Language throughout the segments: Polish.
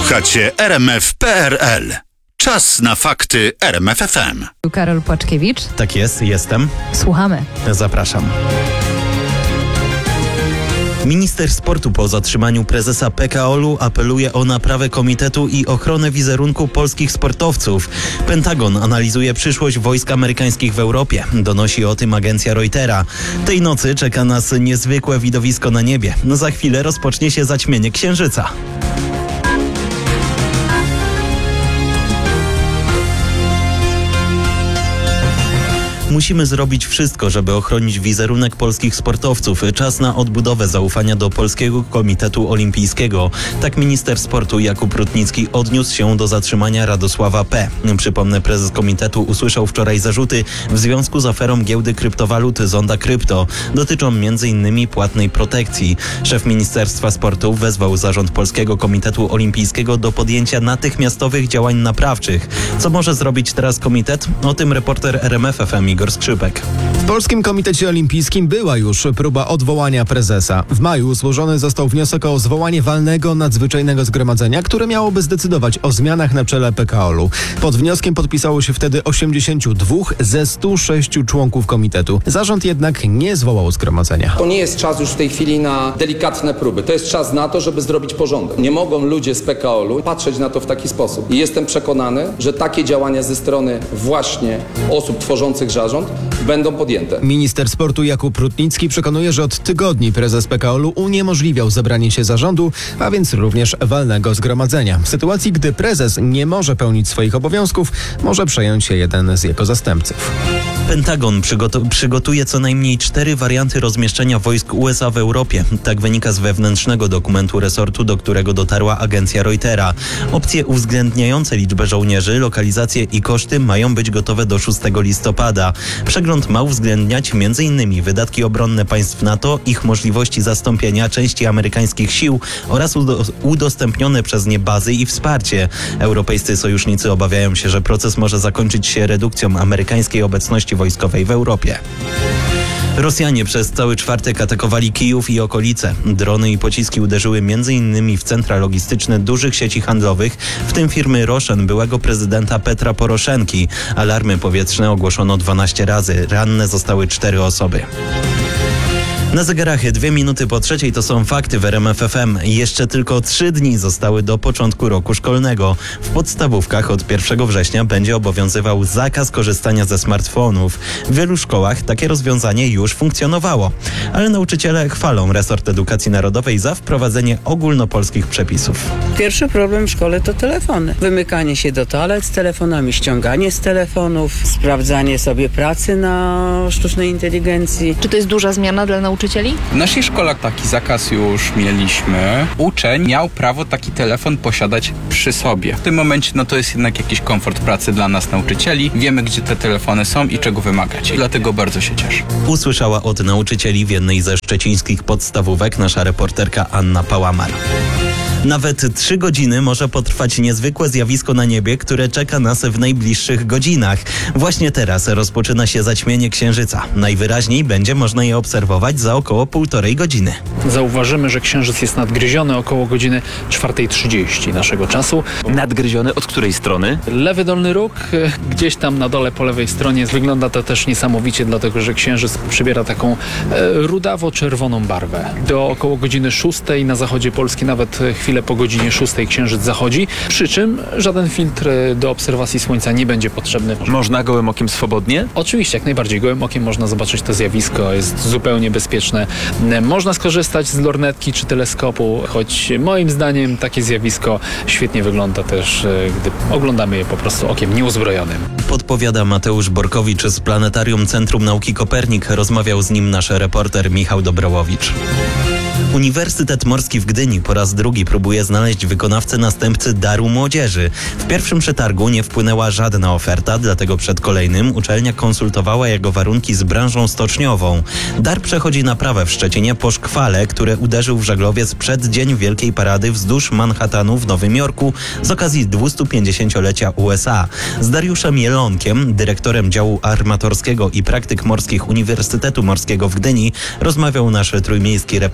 Słuchacie RMF.pl. Czas na fakty RMF FM. Karol Płaczkiewicz. Tak jest, jestem. Słuchamy. Zapraszam. Minister sportu po zatrzymaniu prezesa PKOL-u apeluje o naprawę komitetu i ochronę wizerunku polskich sportowców. Pentagon analizuje przyszłość wojsk amerykańskich w Europie. Donosi o tym agencja Reutera. Tej nocy czeka nas niezwykłe widowisko na niebie. Za chwilę rozpocznie się zaćmienie księżyca. Musimy zrobić wszystko, żeby ochronić wizerunek polskich sportowców. Czas na odbudowę zaufania do Polskiego Komitetu Olimpijskiego. Tak minister sportu Jakub Rutnicki odniósł się do zatrzymania Radosława P. Przypomnę, prezes komitetu usłyszał wczoraj zarzuty w związku z aferą giełdy kryptowalut Zonda Krypto. Dotyczą m.in. płatnej protekcji. Szef Ministerstwa Sportu wezwał zarząd Polskiego Komitetu Olimpijskiego do podjęcia natychmiastowych działań naprawczych. Co może zrobić teraz komitet? O tym reporter RMF FM Igor Skrzypek. W Polskim Komitecie Olimpijskim była już próba odwołania prezesa. W maju złożony został wniosek o zwołanie walnego nadzwyczajnego zgromadzenia, które miałoby zdecydować o zmianach na czele PKOL-u. Pod wnioskiem podpisało się wtedy 82 ze 106 członków komitetu. Zarząd jednak nie zwołał zgromadzenia. To nie jest czas już w tej chwili na delikatne próby. To jest czas na to, żeby zrobić porządek. Nie mogą ludzie z PKOL-u patrzeć na to w taki sposób. I jestem przekonany, że takie działania ze strony właśnie osób tworzących zarząd będą podjęte. Minister sportu Jakub Rutnicki przekonuje, że od tygodni prezes PKOL-u uniemożliwiał zebranie się zarządu, a więc również walnego zgromadzenia. W sytuacji, gdy prezes nie może pełnić swoich obowiązków, może przejąć się jeden z jego zastępców. Pentagon przygotuje co najmniej 4 warianty rozmieszczenia wojsk USA w Europie. Tak wynika z wewnętrznego dokumentu resortu, do którego dotarła agencja Reutera. Opcje uwzględniające liczbę żołnierzy, lokalizacje i koszty mają być gotowe do 6 listopada. Przegląd ma uwzględniać m.in. wydatki obronne państw NATO, ich możliwości zastąpienia części amerykańskich sił oraz udostępnione przez nie bazy i wsparcie. Europejscy sojusznicy obawiają się, że proces może zakończyć się redukcją amerykańskiej obecności wojskowej w Europie. Rosjanie przez cały czwartek atakowali Kijów i okolice. Drony i pociski uderzyły m.in. w centra logistyczne dużych sieci handlowych, w tym firmy Roszen byłego prezydenta Petra Poroszenki. Alarmy powietrzne ogłoszono 12 razy. Ranne zostały 4 osoby. Na zegarach 2 minuty po 3 to są fakty w RMF FM. Jeszcze tylko 3 dni zostały do początku roku szkolnego. W podstawówkach od 1 września będzie obowiązywał zakaz korzystania ze smartfonów. W wielu szkołach takie rozwiązanie już funkcjonowało. Ale nauczyciele chwalą resort edukacji narodowej za wprowadzenie ogólnopolskich przepisów. Pierwszy problem w szkole to telefony. Wymykanie się do toalet z telefonami, ściąganie z telefonów, sprawdzanie sobie pracy na sztucznej inteligencji. Czy to jest duża zmiana dla nauczycieli? W naszej szkole taki zakaz już mieliśmy. Uczeń miał prawo taki telefon posiadać przy sobie. W tym momencie to jest jednak jakiś komfort pracy dla nas nauczycieli. Wiemy, gdzie te telefony są i czego wymagać. I dlatego bardzo się cieszę. Usłyszała od nauczycieli w jednej ze szczecińskich podstawówek nasza reporterka Anna Pałamar. Nawet 3 godziny może potrwać niezwykłe zjawisko na niebie, które czeka nas w najbliższych godzinach. Właśnie teraz rozpoczyna się zaćmienie księżyca. Najwyraźniej będzie można je obserwować za około 1,5 godziny. Zauważymy, że księżyc jest nadgryziony około godziny 4:30 naszego czasu. Nadgryziony od której strony? Lewy dolny róg, gdzieś tam na dole po lewej stronie. Wygląda to też niesamowicie, dlatego że księżyc przybiera taką rudawo-czerwoną barwę. Do około godziny 6 na zachodzie Polski, nawet chwilę po godzinie 6 księżyc zachodzi, przy czym żaden filtr do obserwacji słońca nie będzie potrzebny. Można gołym okiem swobodnie? Oczywiście, jak najbardziej. Gołym okiem można zobaczyć to zjawisko, jest zupełnie bezpieczne. Można skorzystać z lornetki czy teleskopu, choć moim zdaniem takie zjawisko świetnie wygląda też, gdy oglądamy je po prostu okiem nieuzbrojonym. Podpowiada Mateusz Borkowicz z Planetarium Centrum Nauki Kopernik. Rozmawiał z nim nasz reporter Michał Dobrołowicz. Uniwersytet Morski w Gdyni po raz drugi próbuje znaleźć wykonawcę następcy Daru Młodzieży. W pierwszym przetargu nie wpłynęła żadna oferta, dlatego przed kolejnym uczelnia konsultowała jego warunki z branżą stoczniową. Dar przechodzi naprawę w Szczecinie po szkwale, które uderzył w żaglowiec przed dzień Wielkiej Parady wzdłuż Manhattanu w Nowym Jorku z okazji 250-lecia USA. Z Dariuszem Jelonkiem, dyrektorem działu armatorskiego i praktyk morskich Uniwersytetu Morskiego w Gdyni, rozmawiał nasz trójmiejski reporter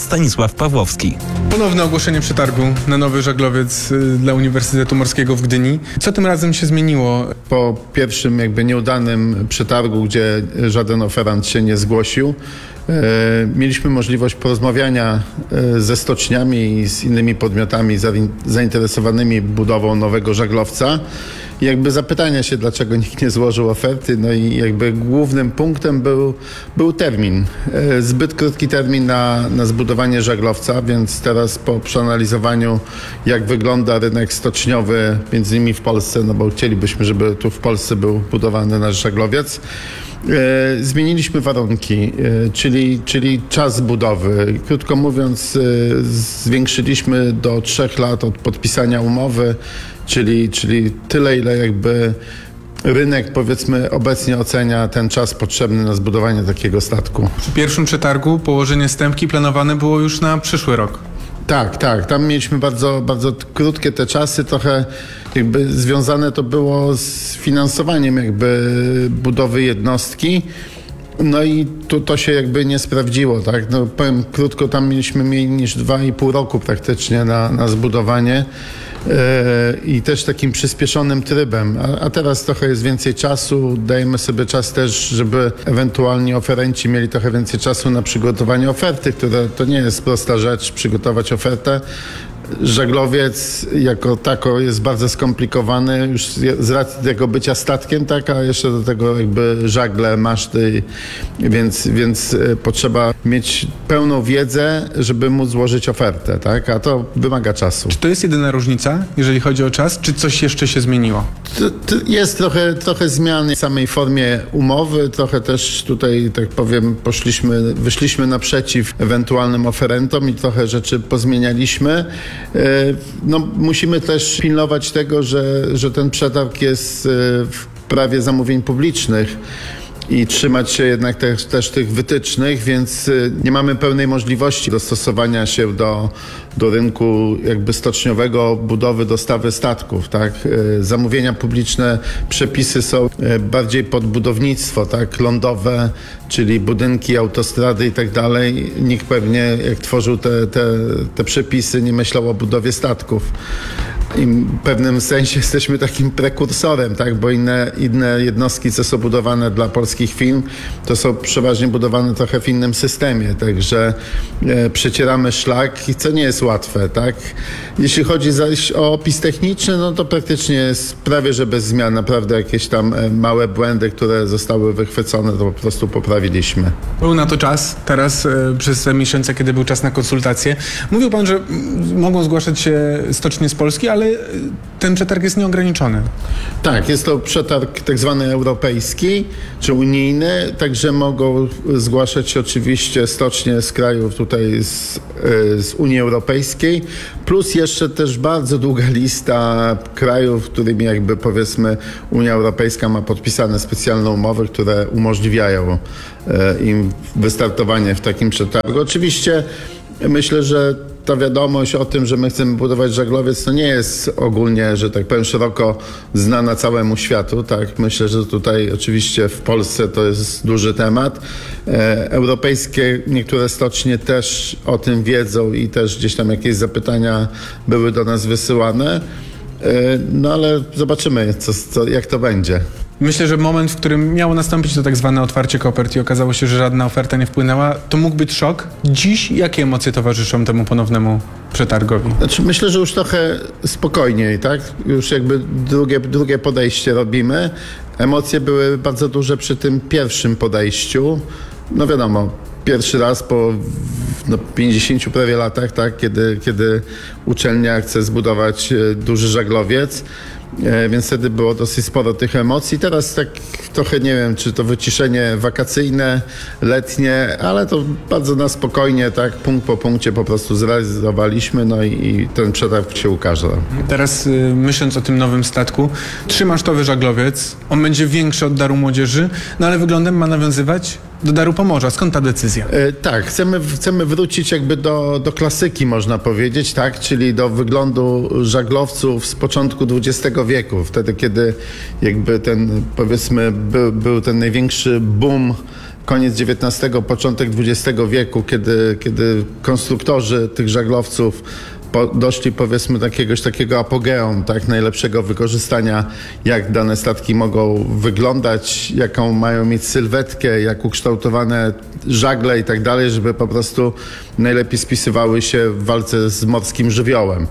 Stanisław Pawłowski. Ponowne ogłoszenie przetargu na nowy żaglowiec dla Uniwersytetu Morskiego w Gdyni. Co tym razem się zmieniło? Po pierwszym nieudanym przetargu, gdzie żaden oferant się nie zgłosił, mieliśmy możliwość porozmawiania ze stoczniami i z innymi podmiotami zainteresowanymi budową nowego żaglowca. I zapytania się, dlaczego nikt nie złożył oferty. No i głównym punktem był termin. Zbyt krótki termin na zbudowanie żaglowca, więc teraz po przeanalizowaniu, jak wygląda rynek stoczniowy, między innymi w Polsce, no bo chcielibyśmy, żeby tu w Polsce był budowany nasz żaglowiec, zmieniliśmy warunki, czyli czas budowy. Krótko mówiąc, zwiększyliśmy do 3 lat od podpisania umowy, czyli tyle, ile rynek, powiedzmy, obecnie ocenia ten czas potrzebny na zbudowanie takiego statku. Przy pierwszym przetargu położenie stępki planowane było już na przyszły rok. Tak. Tam mieliśmy bardzo, bardzo krótkie te czasy, trochę związane to było z finansowaniem budowy jednostki. No i to się nie sprawdziło, tak? No, powiem krótko, tam mieliśmy mniej niż 2,5 roku praktycznie na zbudowanie i też takim przyspieszonym trybem. A teraz trochę jest więcej czasu, dajemy sobie czas też, żeby ewentualnie oferenci mieli trochę więcej czasu na przygotowanie oferty, które to nie jest prosta rzecz, przygotować ofertę. Żaglowiec jako tako jest bardzo skomplikowany już z racji tego bycia statkiem, tak, a jeszcze do tego żagle, maszty, więc potrzeba mieć pełną wiedzę, żeby móc złożyć ofertę, tak, a to wymaga czasu. Czy to jest jedyna różnica, jeżeli chodzi o czas, czy coś jeszcze się zmieniło? Jest trochę zmian w samej formie umowy, trochę też tutaj, tak powiem, wyszliśmy naprzeciw ewentualnym oferentom i trochę rzeczy pozmienialiśmy. No, musimy też pilnować tego, że ten przetarg jest w prawie zamówień publicznych i trzymać się jednak też tych wytycznych, więc nie mamy pełnej możliwości dostosowania się do rynku stoczniowego, budowy, dostawy statków, tak? Zamówienia publiczne, przepisy są bardziej pod budownictwo, tak? Lądowe, czyli budynki, autostrady i tak dalej. Nikt pewnie, jak tworzył te przepisy, nie myślał o budowie statków. I w pewnym sensie jesteśmy takim prekursorem, tak? Bo inne jednostki, co są budowane dla polskich firm, to są przeważnie budowane trochę w innym systemie, także przecieramy szlak, i co nie jest łatwe, tak? Jeśli chodzi zaś o opis techniczny, no to praktycznie jest prawie że bez zmian, naprawdę jakieś tam małe błędy, które zostały wychwycone, to po prostu poprawiliśmy. Był na to czas, teraz przez te miesiące, kiedy był czas na konsultacje. Mówił pan, że mogą zgłaszać się stocznie z Polski, ale ten przetarg jest nieograniczony. Tak, jest to przetarg tak zwany europejski, czy unijny, także mogą zgłaszać się oczywiście stocznie z krajów tutaj z Unii Europejskiej, plus jeszcze też bardzo długa lista krajów, którymi powiedzmy Unia Europejska ma podpisane specjalne umowy, które umożliwiają im wystartowanie w takim przetargu. Oczywiście myślę, że ta wiadomość o tym, że my chcemy budować żaglowiec, to nie jest ogólnie, że tak powiem, szeroko znana całemu światu. Tak? Myślę, że tutaj oczywiście w Polsce to jest duży temat. Europejskie niektóre stocznie też o tym wiedzą i też gdzieś tam jakieś zapytania były do nas wysyłane. No ale zobaczymy, jak to będzie. Myślę, że moment, w którym miało nastąpić to tak zwane otwarcie kopert i okazało się, że żadna oferta nie wpłynęła, to mógł być szok. Dziś jakie emocje towarzyszą temu ponownemu przetargowi? Znaczy, myślę, że już trochę spokojniej, tak? Już drugie podejście robimy. Emocje były bardzo duże przy tym pierwszym podejściu. No wiadomo, pierwszy raz po 50 prawie latach, tak? Kiedy uczelnia chce zbudować duży żaglowiec. Więc wtedy było dosyć sporo tych emocji. Teraz tak trochę nie wiem, czy to wyciszenie wakacyjne, letnie, ale to bardzo na spokojnie, tak, punkt po punkcie po prostu zrealizowaliśmy, no i ten przetarg się ukaże. Teraz myśląc o tym nowym statku, 3-masztowy żaglowiec, on będzie większy od Daru Młodzieży, no ale wyglądem ma nawiązywać do Daru Pomorza. Skąd ta decyzja? Tak, chcemy wrócić do klasyki, można powiedzieć, tak, czyli do wyglądu żaglowców z początku XX wieku, wtedy kiedy ten, powiedzmy, był ten największy boom koniec XIX, początek XX wieku, kiedy konstruktorzy tych żaglowców doszli, powiedzmy, do jakiegoś takiego apogeum, tak, najlepszego wykorzystania, jak dane statki mogą wyglądać, jaką mają mieć sylwetkę, jak ukształtowane żagle i tak dalej, żeby po prostu najlepiej spisywały się w walce z morskim żywiołem.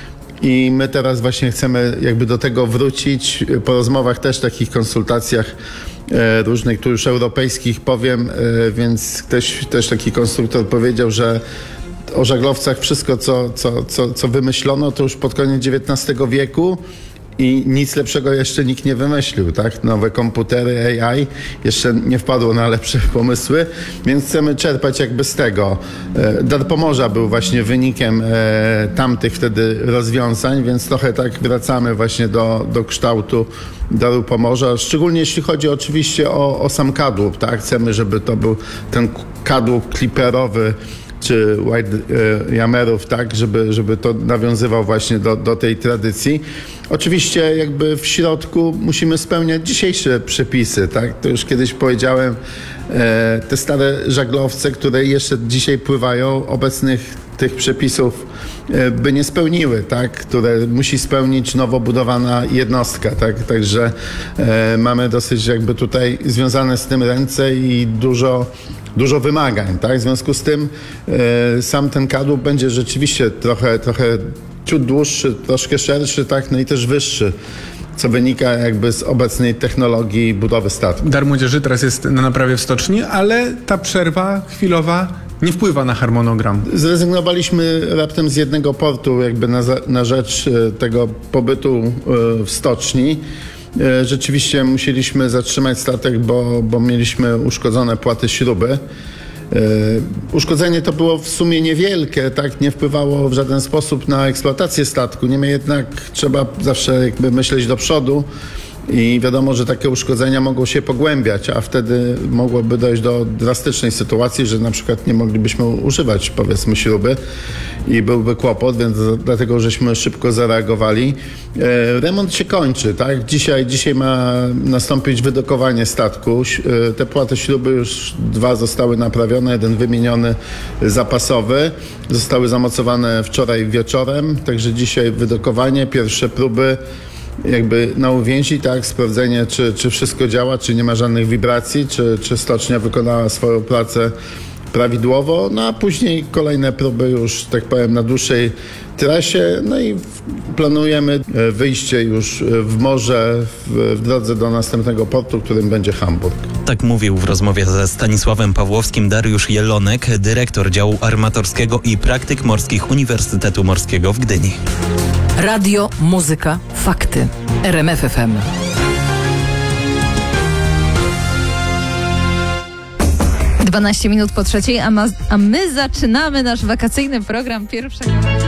I my teraz właśnie chcemy jakby do tego wrócić, po rozmowach też, takich konsultacjach różnych, tu już europejskich powiem, więc też taki konstruktor powiedział, że o żaglowcach wszystko, co wymyślono, to już pod koniec XIX wieku i nic lepszego jeszcze nikt nie wymyślił, tak? Nowe komputery, AI jeszcze nie wpadło na lepsze pomysły, więc chcemy czerpać jakby z tego. Dar Pomorza był właśnie wynikiem tamtych wtedy rozwiązań, więc trochę tak wracamy właśnie do kształtu Daru Pomorza, szczególnie jeśli chodzi oczywiście o sam kadłub, tak? Chcemy, żeby to był ten kadłub kliperowy, czy white jamerów, tak, żeby to nawiązywał właśnie do tej tradycji. Oczywiście jakby w środku musimy spełniać dzisiejsze przepisy, tak, to już kiedyś powiedziałem, te stare żaglowce, które jeszcze dzisiaj pływają, obecnych tych przepisów by nie spełniły, tak, które musi spełnić nowo budowana jednostka, tak, także mamy dosyć jakby tutaj związane z tym ręce i dużo wymagań, tak, w związku z tym sam ten kadłub będzie rzeczywiście trochę ciut dłuższy, troszkę szerszy, tak, no i też wyższy, co wynika jakby z obecnej technologii budowy statku. Dar Młodzieży teraz jest na naprawie w stoczni, ale ta przerwa chwilowa nie wpływa na harmonogram. Zrezygnowaliśmy raptem z jednego portu jakby na rzecz tego pobytu w stoczni. Rzeczywiście musieliśmy zatrzymać statek, bo mieliśmy uszkodzone płaty śruby. Uszkodzenie to było w sumie niewielkie, tak, nie wpływało w żaden sposób na eksploatację statku. Niemniej jednak trzeba zawsze jakby myśleć do przodu i wiadomo, że takie uszkodzenia mogą się pogłębiać, a wtedy mogłoby dojść do drastycznej sytuacji, że na przykład nie moglibyśmy używać, powiedzmy, śruby i byłby kłopot, więc dlatego żeśmy szybko zareagowali. Remont się kończy, tak? Dzisiaj ma nastąpić wydokowanie statku. Te płaty śruby już 2 zostały naprawione, 1 wymieniony zapasowy. Zostały zamocowane wczoraj wieczorem, także dzisiaj wydokowanie, pierwsze próby jakby na uwięzi, tak, sprawdzenie, czy wszystko działa, czy nie ma żadnych wibracji, czy stocznia wykonała swoją pracę prawidłowo, no a później kolejne próby już, tak powiem, na dłuższej trasie, no i planujemy wyjście już w morze w drodze do następnego portu, którym będzie Hamburg. Tak mówił w rozmowie ze Stanisławem Pawłowskim Dariusz Jelonek, dyrektor działu armatorskiego i praktyk morskich Uniwersytetu Morskiego w Gdyni. Radio, muzyka, fakty. RMF FM. Dwanaście minut po 3:00, a my zaczynamy nasz wakacyjny program 1